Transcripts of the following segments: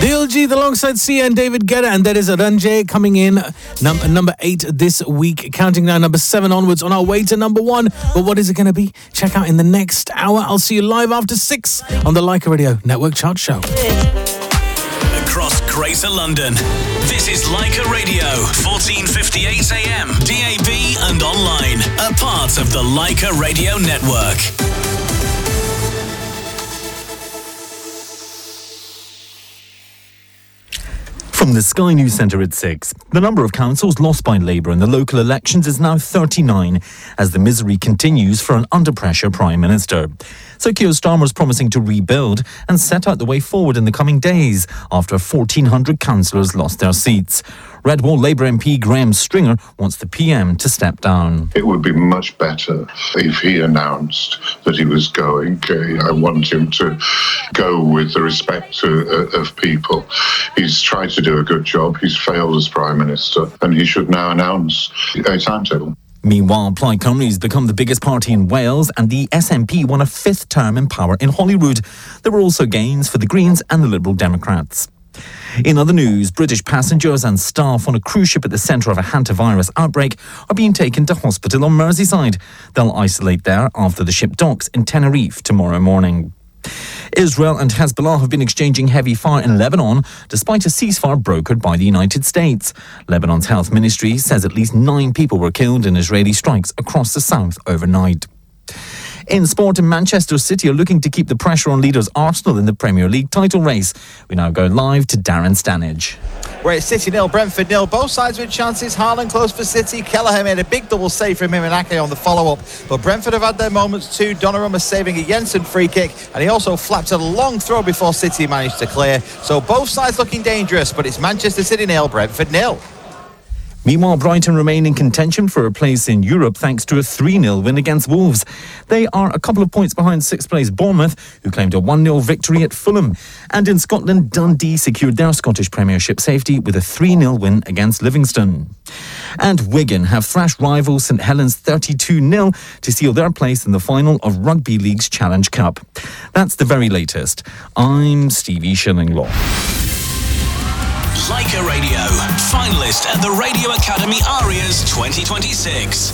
Diljit alongside Sia and David Guetta, and that is Ranjay coming in number 8 this week, counting down number 7 onwards on our way to number 1. But what is it going to be? Check out in the next hour. I'll see you live after 6 on the Leica Radio Network Chart Show. Across Greater London, this is Leica Radio, 1458 AM, DAB and online, a part of the Leica Radio Network. From the Sky News Centre at 6, the number of councils lost by Labour in the local elections is now 39, as the misery continues for an under-pressure Prime Minister. So Keir Starmer's promising to rebuild and set out the way forward in the coming days after 1,400 councillors lost their seats. Red Wall Labour MP Graham Stringer wants the PM to step down. It would be much better if he announced that he was going. I want him to go with the respect of people. He's tried to do a good job. He's failed as Prime Minister, and he should now announce a timetable. Meanwhile, Plaid Cymru has become the biggest party in Wales, and the SNP won a 5th term in power in Holyrood. There were also gains for the Greens and the Liberal Democrats. In other news, British passengers and staff on a cruise ship at the centre of a hantavirus outbreak are being taken to hospital on Merseyside. They'll isolate there after the ship docks in Tenerife tomorrow morning. Israel and Hezbollah have been exchanging heavy fire in Lebanon, despite a ceasefire brokered by the United States. Lebanon's health ministry says at least 9 people were killed in Israeli strikes across the south overnight. In sport, Manchester City are looking to keep the pressure on leaders Arsenal in the Premier League title race. We now go live to Darren Stanage. We're at City 0, Brentford 0. Both sides with chances. Haaland close for City. Kelleher made a big double save from him and Ake on the follow-up. But Brentford have had their moments too. Donnarumma saving a Jensen free kick, and he also flapped a long throw before City managed to clear. So both sides looking dangerous, but it's Manchester City 0, Brentford 0. Meanwhile, Brighton remain in contention for a place in Europe thanks to a 3-0 win against Wolves. They are a couple of points behind 6th place Bournemouth, who claimed a 1-0 victory at Fulham. And in Scotland, Dundee secured their Scottish Premiership safety with a 3-0 win against Livingston. And Wigan have thrashed rival St Helens 32-0 to seal their place in the final of Rugby League's Challenge Cup. That's the very latest. I'm Stevie Shillinglaw. Leica Radio, finalist at the Radio Academy Arias 2026.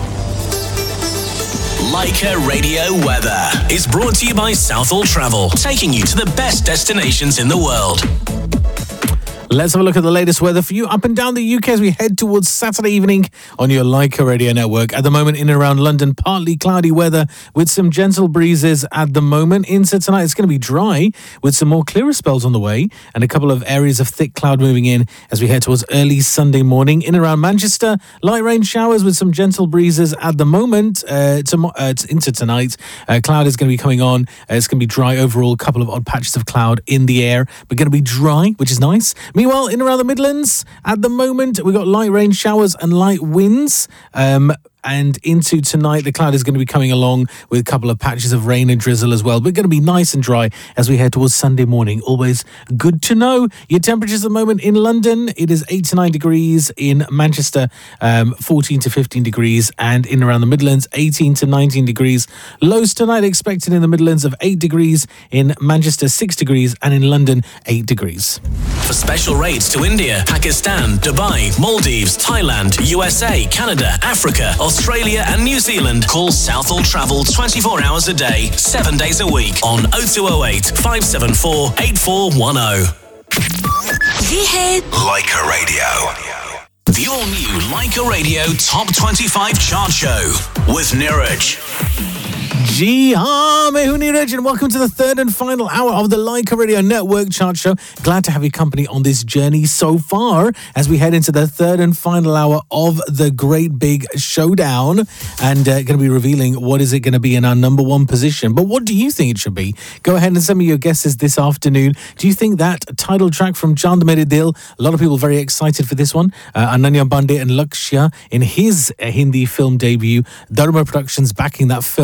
Leica Radio Weather is brought to you by Southall Travel, taking you to the best destinations in the world. Let's have a look at the latest weather for you up and down the UK as we head towards Saturday evening on your Leica Radio Network. At the moment, in and around London, partly cloudy weather with some gentle breezes at the moment. Into tonight, it's going to be dry with some more clearer spells on the way and a couple of areas of thick cloud moving in as we head towards early Sunday morning. In and around Manchester, light rain showers with some gentle breezes at the moment. Into tonight, cloud is going to be coming on. It's going to be dry overall, a couple of odd patches of cloud in the air, but going to be dry, which is nice. Meanwhile, in and around the Midlands, at the moment, we've got light rain showers and light winds. And into tonight, the cloud is going to be coming along with a couple of patches of rain and drizzle as well. But going to be nice and dry as we head towards Sunday morning. Always good to know. Your temperatures at the moment in London, it is 8 to 9 degrees. In Manchester, 14 to 15 degrees. And in around the Midlands, 18 to 19 degrees. Lows tonight expected in the Midlands of 8 degrees. In Manchester, 6 degrees. And in London, 8 degrees. For special rates to India, Pakistan, Dubai, Maldives, Thailand, USA, Canada, Africa, Australia and New Zealand, call Southall Travel 24 hours a day, 7 days a week on 0208 574 8410. Leica Radio. The all-new Leica Radio Top 25 Chart Show with Neeraj. Ji haan, main hu Neeraj, and welcome to the third and final hour of the Leica Radio Network Chart Show. Glad to have your company on this journey so far as we head into the third and final hour of the great big showdown, and going to be revealing what is it going to be in our number 1 position. But what do you think it should be? Go ahead and send me your guesses this afternoon. Do you think that title track from Chand Mere Dil, a lot of people very excited for this one, Ananya Pandey and Lakshya in his Hindi film debut, Dharma Productions backing that film.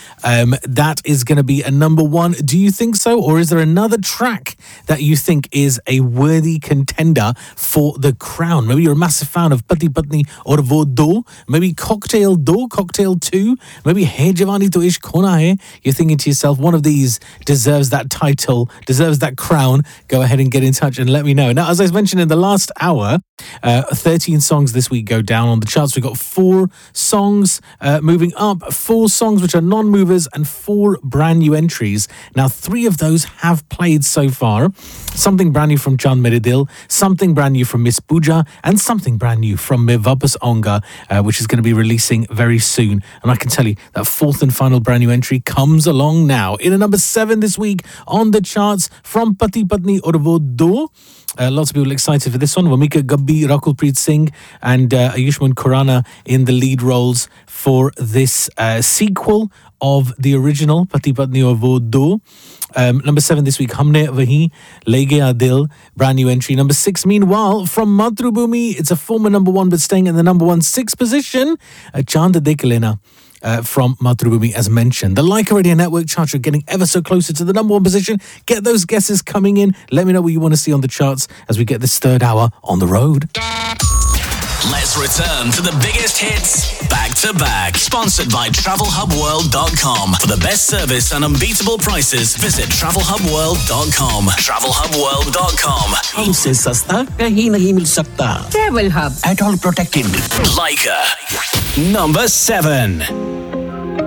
That is going to be a number one. Do you think so? Or is there another track that you think is a worthy contender for the crown? Maybe you're a massive fan of Pati Patni Aur Wo Do. Maybe Cocktail 2, Cocktail 2. Maybe Hai Jawani To Ishq Hona Hai. You're thinking to yourself, one of these deserves that title, deserves that crown. Go ahead and get in touch and let me know. Now, as I mentioned in the last hour, 13 songs this week go down on the charts. We've got 4 songs moving up, 4 songs which are non-movers, and 4 brand new entries. Now, 3 of those have played so far. Something brand new from Chand Mere Dil, something brand new from Miss Pooja, and something brand new from Main Vapas Aunga, which is going to be releasing very soon. And I can tell you that 4th and final brand new entry comes along now. In at number 7 this week on the charts, from Pati Patni Aur Wo Do. Lots of people excited for this one. Vamika Gabbi, Rakulpreet Singh and Ayushmann Khurrana in the lead roles for this sequel of the original Pati Patni Aur Wo Do. Number 7 this week, Humne Wahi Le Gaya Dil, brand new entry. Number 6, meanwhile, from Mathrubhumi, it's a former number 1 but staying in the number 1 6th position, Chand Dekh Lena. From Mathrubhumi, as mentioned. The Leica Radio Network charts are getting ever so closer to the number 1 position. Get those guesses coming in. Let me know what you want to see on the charts as we get this third hour on the road. Let's return to the biggest hits back to back. Sponsored by TravelHubWorld.com. For the best service and unbeatable prices, visit TravelHubWorld.com. TravelHubWorld.com. हमसे सस्ता कहीं नहीं मिल सकता. Travel Hub. At all protected. Leica. Number 7.